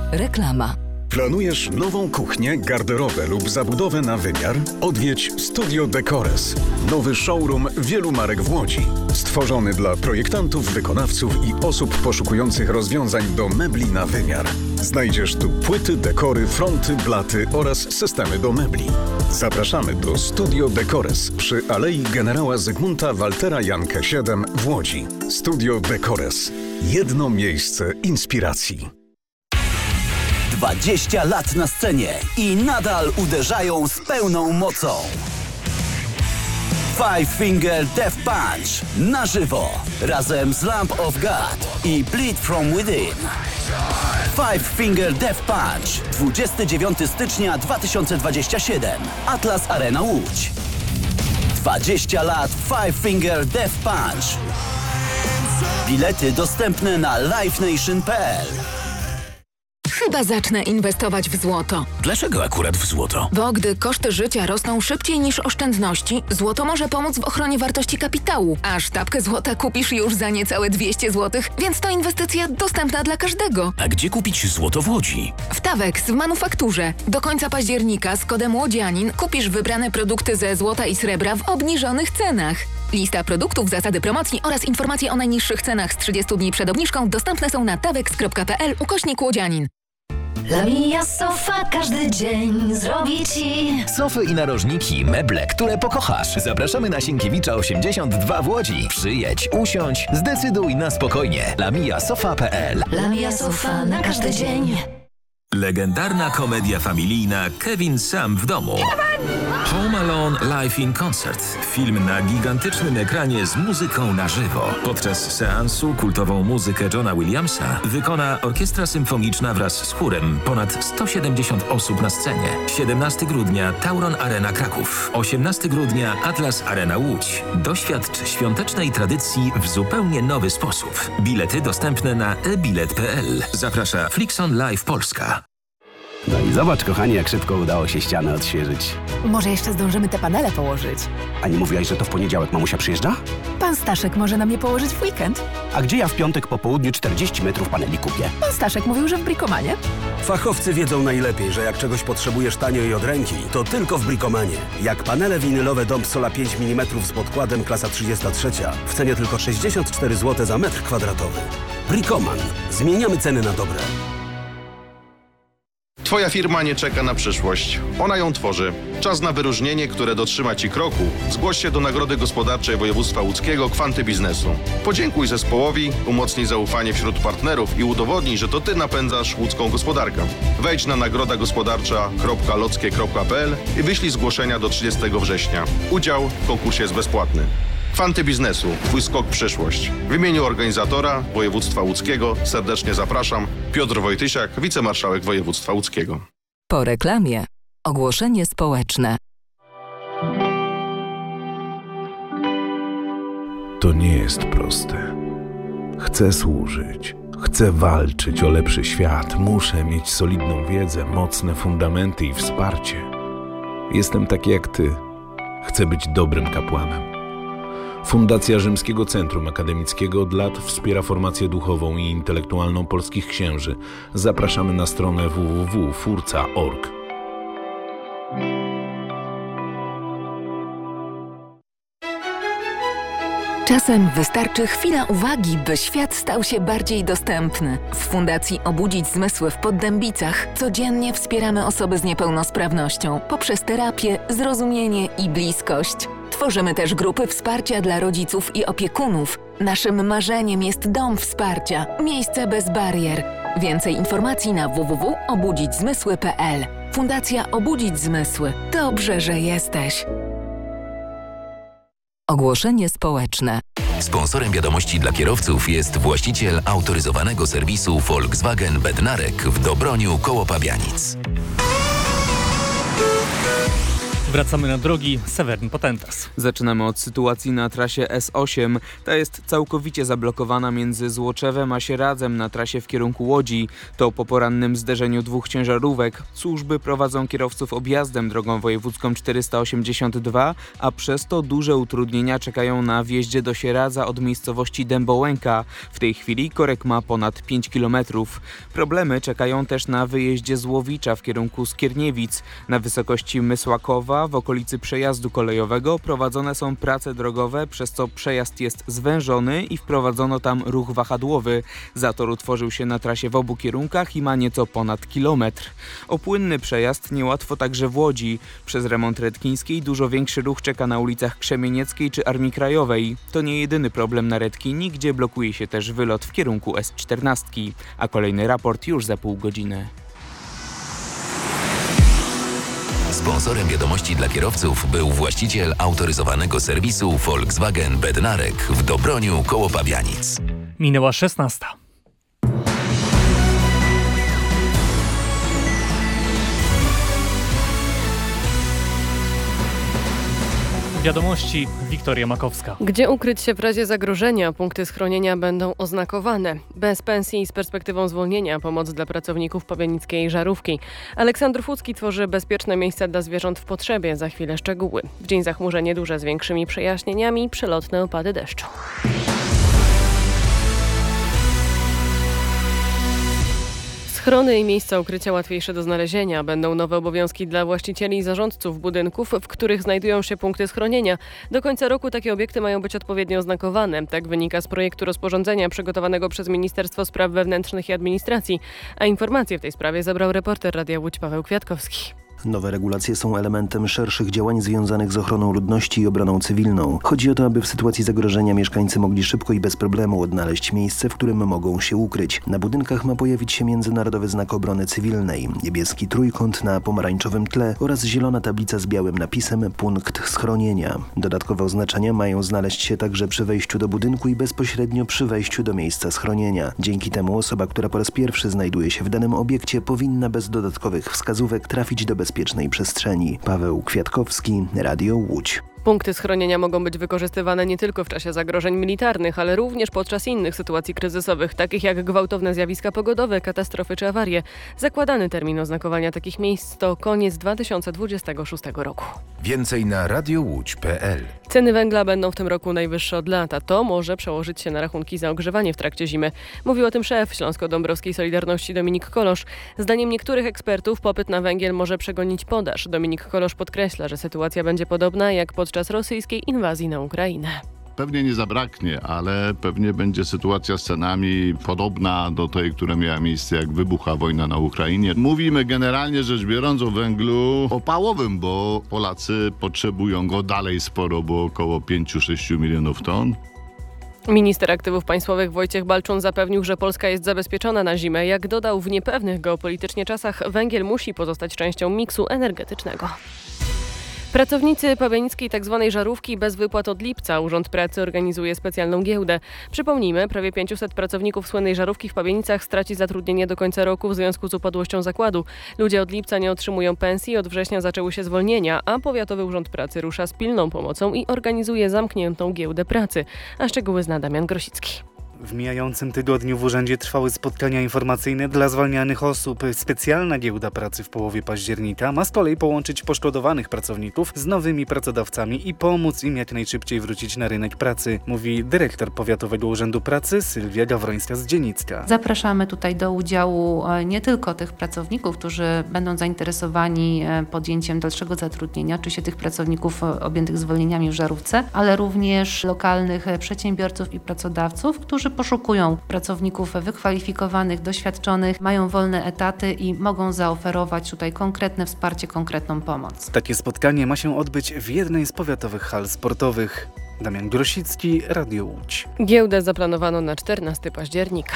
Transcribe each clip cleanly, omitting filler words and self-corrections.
Reklama. Planujesz nową kuchnię, garderobę lub zabudowę na wymiar? Odwiedź Studio Decores. Nowy showroom wielu marek w Łodzi. Stworzony dla projektantów, wykonawców i osób poszukujących rozwiązań do mebli na wymiar. Znajdziesz tu płyty, dekory, fronty, blaty oraz systemy do mebli. Zapraszamy do Studio Decores przy Alei Generała Zygmunta Waltera Jankę 7 w Łodzi. Studio Decores. Jedno miejsce inspiracji. 20 lat na scenie i nadal uderzają z pełną mocą. Five Finger Death Punch na żywo razem z Lamb of God i Bleed From Within. Five Finger Death Punch 29 stycznia 2027 Atlas Arena Łódź. 20 lat Five Finger Death Punch. Bilety dostępne na livenation.pl. Chyba zacznę inwestować w złoto. Dlaczego akurat w złoto? Bo gdy koszty życia rosną szybciej niż oszczędności, złoto może pomóc w ochronie wartości kapitału. A sztabkę złota kupisz już za niecałe 200 zł, więc to inwestycja dostępna dla każdego. A gdzie kupić złoto w Łodzi? W Tawex w manufakturze. Do końca października z kodem Łodzianin kupisz wybrane produkty ze złota i srebra w obniżonych cenach. Lista produktów, zasady promocji oraz informacje o najniższych cenach z 30 dni przed obniżką dostępne są na tawex.pl/Łodzianin. Lamia Sofa każdy dzień zrobi Ci sofy i narożniki, meble, które pokochasz. Zapraszamy na Sienkiewicza 82 w Łodzi. Przyjedź, usiądź, zdecyduj na spokojnie. lamiasofa.pl. Lamia Sofa na każdy dzień. Legendarna komedia familijna Kevin sam w domu. Home Alone Live in Concert. Film na gigantycznym ekranie z muzyką na żywo. Podczas seansu kultową muzykę Johna Williamsa wykona orkiestra symfoniczna wraz z chórem. Ponad 170 osób na scenie. 17 grudnia Tauron Arena Kraków. 18 grudnia Atlas Arena Łódź. Doświadcz świątecznej tradycji w zupełnie nowy sposób. Bilety dostępne na ebilet.pl. Zaprasza Flixon Live Polska. No i zobacz, kochanie, jak szybko udało się ścianę odświeżyć. Może jeszcze zdążymy te panele położyć. A nie mówiłaś, że to w poniedziałek mamusia przyjeżdża? Pan Staszek może nam je położyć w weekend. A gdzie ja w piątek po południu 40 metrów paneli kupię? Pan Staszek mówił, że w Bricomanie. Fachowcy wiedzą najlepiej, że jak czegoś potrzebujesz tanio i od ręki, to tylko w Bricomanie. Jak panele winylowe Dom Sola 5 mm z podkładem klasa 33 w cenie tylko 64 zł za metr kwadratowy. Bricoman. Zmieniamy ceny na dobre. Twoja firma nie czeka na przyszłość. Ona ją tworzy. Czas na wyróżnienie, które dotrzyma Ci kroku. Zgłoś się do Nagrody Gospodarczej Województwa Łódzkiego Kwanty Biznesu. Podziękuj zespołowi, umocnij zaufanie wśród partnerów i udowodnij, że to Ty napędzasz łódzką gospodarkę. Wejdź na nagrodagospodarcza.lockie.pl i wyślij zgłoszenia do 30 września. Udział w konkursie jest bezpłatny. Kwanty Biznesu. Twój skok w przyszłość. W imieniu organizatora Województwa Łódzkiego serdecznie zapraszam. Piotr Wojtysiak, wicemarszałek Województwa Łódzkiego. Po reklamie. Ogłoszenie społeczne. To nie jest proste. Chcę służyć. Chcę walczyć o lepszy świat. Muszę mieć solidną wiedzę, mocne fundamenty i wsparcie. Jestem taki jak ty. Chcę być dobrym kapłanem. Fundacja Rzymskiego Centrum Akademickiego od lat wspiera formację duchową i intelektualną polskich księży. Zapraszamy na stronę www.furca.org. Czasem wystarczy chwila uwagi, by świat stał się bardziej dostępny. W Fundacji Obudzić Zmysły w Poddębicach codziennie wspieramy osoby z niepełnosprawnością poprzez terapię, zrozumienie i bliskość. Tworzymy też grupy wsparcia dla rodziców i opiekunów. Naszym marzeniem jest dom wsparcia, miejsce bez barier. Więcej informacji na www.obudzićzmysły.pl. Fundacja Obudzić Zmysły. Dobrze, że jesteś. Ogłoszenie społeczne. Sponsorem wiadomości dla kierowców jest właściciel autoryzowanego serwisu Volkswagen Bednarek w Dobroniu koło Pabianic. Wracamy na drogi. Seweryn Potentas. Zaczynamy od sytuacji na trasie S8. Ta jest całkowicie zablokowana między Złoczewem a Sieradzem na trasie w kierunku Łodzi. To po porannym zderzeniu dwóch ciężarówek. Służby prowadzą kierowców objazdem drogą wojewódzką 482, a przez to duże utrudnienia czekają na wjeździe do Sieradza od miejscowości Dębołęka. W tej chwili korek ma ponad 5 km. Problemy czekają też na wyjeździe z Łowicza w kierunku Skierniewic. Na wysokości Mysłakowa w okolicy przejazdu kolejowego prowadzone są prace drogowe, przez co przejazd jest zwężony i wprowadzono tam ruch wahadłowy. Zator utworzył się na trasie w obu kierunkach i ma nieco ponad kilometr. O płynny przejazd niełatwo także w Łodzi. Przez remont Redkińskiej dużo większy ruch czeka na ulicach Krzemienieckiej czy Armii Krajowej. To nie jedyny problem na Redkini, gdzie blokuje się też wylot w kierunku S14. A kolejny raport już za pół godziny. Sponsorem wiadomości dla kierowców był właściciel autoryzowanego serwisu Volkswagen Bednarek w Dobroniu koło Pabianic. Minęła 16. Wiadomości, Wiktoria Makowska. Gdzie ukryć się w razie zagrożenia? Punkty schronienia będą oznakowane. Bez pensji i z perspektywą zwolnienia pomoc dla pracowników pabianickiej Żarówki. Aleksandr Fucki tworzy bezpieczne miejsca dla zwierząt w potrzebie. Za chwilę szczegóły. W dzień zachmurzenie duże z większymi przejaśnieniami, przelotne opady deszczu. Schrony i miejsca ukrycia łatwiejsze do znalezienia. Będą nowe obowiązki dla właścicieli i zarządców budynków, w których znajdują się punkty schronienia. Do końca roku takie obiekty mają być odpowiednio oznakowane. Tak wynika z projektu rozporządzenia przygotowanego przez Ministerstwo Spraw Wewnętrznych i Administracji. A informacje w tej sprawie zebrał reporter Radia Łódź Paweł Kwiatkowski. Nowe regulacje są elementem szerszych działań związanych z ochroną ludności i obroną cywilną. Chodzi o to, aby w sytuacji zagrożenia mieszkańcy mogli szybko i bez problemu odnaleźć miejsce, w którym mogą się ukryć. Na budynkach ma pojawić się międzynarodowy znak obrony cywilnej, niebieski trójkąt na pomarańczowym tle oraz zielona tablica z białym napisem punkt schronienia. Dodatkowe oznaczenia mają znaleźć się także przy wejściu do budynku i bezpośrednio przy wejściu do miejsca schronienia. Dzięki temu osoba, która po raz pierwszy znajduje się w danym obiekcie, powinna bez dodatkowych wskazówek trafić do bezpiecznej przestrzeni. Paweł Kwiatkowski, Radio Łódź. Punkty schronienia mogą być wykorzystywane nie tylko w czasie zagrożeń militarnych, ale również podczas innych sytuacji kryzysowych, takich jak gwałtowne zjawiska pogodowe, katastrofy czy awarie. Zakładany termin oznakowania takich miejsc to koniec 2026 roku. Więcej na radiowódź.pl. Ceny węgla będą w tym roku najwyższe od lat, a to może przełożyć się na rachunki za ogrzewanie w trakcie zimy. Mówił o tym szef Śląsko-Dąbrowskiej Solidarności Dominik Kolosz. Zdaniem niektórych ekspertów popyt na węgiel może przegonić podaż. Dominik Kolosz podkreśla, że sytuacja będzie podobna jak podczas rosyjskiej inwazji na Ukrainę. Pewnie nie zabraknie, ale pewnie będzie sytuacja z cenami podobna do tej, która miała miejsce, jak wybuchła wojna na Ukrainie. Mówimy generalnie rzecz biorąc o węglu opałowym, bo Polacy potrzebują go dalej sporo, bo około 5-6 milionów ton. Minister Aktywów Państwowych Wojciech Balczun zapewnił, że Polska jest zabezpieczona na zimę. Jak dodał, w niepewnych geopolitycznie czasach węgiel musi pozostać częścią miksu energetycznego. Pracownicy pabianickiej tzw. Żarówki bez wypłat od lipca. Urząd Pracy organizuje specjalną giełdę. Przypomnijmy, prawie 500 pracowników słynnej Żarówki w Pabienicach straci zatrudnienie do końca roku w związku z upadłością zakładu. Ludzie od lipca nie otrzymują pensji, od września zaczęły się zwolnienia, a Powiatowy Urząd Pracy rusza z pilną pomocą i organizuje zamkniętą giełdę pracy. A szczegóły zna Damian Grosicki. W mijającym tygodniu w urzędzie trwały spotkania informacyjne dla zwalnianych osób. Specjalna giełda pracy w połowie października ma z kolei połączyć poszkodowanych pracowników z nowymi pracodawcami i pomóc im jak najszybciej wrócić na rynek pracy, mówi dyrektor Powiatowego Urzędu Pracy Sylwia Gawrońska z Dzienicka. Zapraszamy tutaj do udziału nie tylko tych pracowników, którzy będą zainteresowani podjęciem dalszego zatrudnienia, oczywiście tych pracowników objętych zwolnieniami w Żarówce, ale również lokalnych przedsiębiorców i pracodawców, którzy poszukują pracowników wykwalifikowanych, doświadczonych, mają wolne etaty i mogą zaoferować tutaj konkretne wsparcie, konkretną pomoc. Takie spotkanie ma się odbyć w jednej z powiatowych hal sportowych. Damian Grosicki, Radio Łódź. Giełdę zaplanowano na 14 października.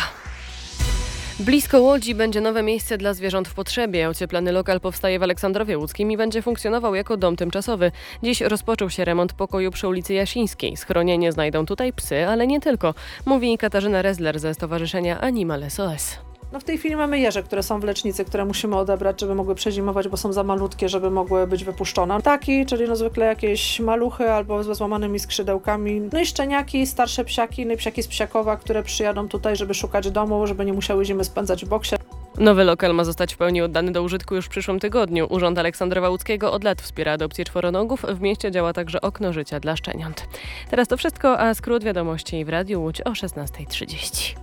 Blisko Łodzi będzie nowe miejsce dla zwierząt w potrzebie. Ocieplany lokal powstaje w Aleksandrowie Łódzkim i będzie funkcjonował jako dom tymczasowy. Dziś rozpoczął się remont pokoju przy ulicy Jasińskiej. Schronienie znajdą tutaj psy, ale nie tylko, mówi Katarzyna Rezler ze Stowarzyszenia Animal SOS. No w tej chwili mamy jeże, które są w lecznicy, które musimy odebrać, żeby mogły przezimować, bo są za malutkie, żeby mogły być wypuszczone. Ptaki, czyli no zwykle jakieś maluchy albo ze złamanymi skrzydełkami. No i szczeniaki, starsze psiaki, no i psiaki z Psiakowa, które przyjadą tutaj, żeby szukać domu, żeby nie musiały zimy spędzać w boksie. Nowy lokal ma zostać w pełni oddany do użytku już w przyszłym tygodniu. Urząd Aleksandrowa Łódzkiego od lat wspiera adopcję czworonogów. W mieście działa także okno życia dla szczeniąt. Teraz to wszystko, a skrót wiadomości w Radiu Łódź o 16:30.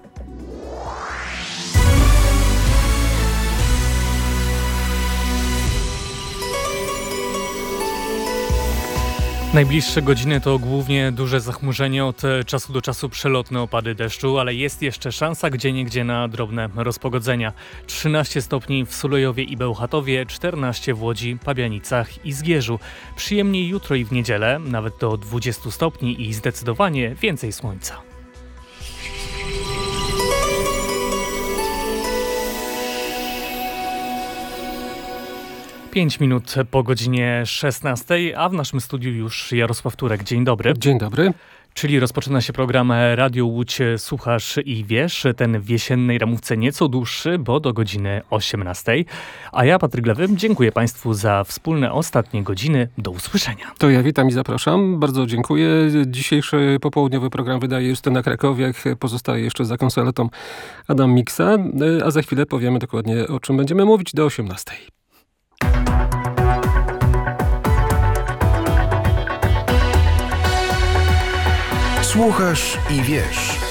Najbliższe godziny to głównie duże zachmurzenie, od czasu do czasu przelotne opady deszczu, ale jest jeszcze szansa gdzieniegdzie na drobne rozpogodzenia. 13 stopni w Sulejowie i Bełchatowie, 14 w Łodzi, Pabianicach i Zgierzu. Przyjemniej jutro i w niedzielę, nawet do 20 stopni i zdecydowanie więcej słońca. Pięć minut po godzinie 16, a w naszym studiu już Jarosław Turek. Dzień dobry. Dzień dobry. Czyli rozpoczyna się program Radio Łódź Słuchasz i Wiesz. Ten w jesiennej ramówce nieco dłuższy, bo do godziny 18. A ja, Patryk Lewy, dziękuję Państwu za wspólne ostatnie godziny. Do usłyszenia. To ja witam i zapraszam. Bardzo dziękuję. Dzisiejszy popołudniowy program wydaje Justyna Krakowiak. Pozostaje jeszcze za konsoletą Adam Miksa. A za chwilę powiemy dokładnie, o czym będziemy mówić do 18. Słuchasz i wiesz.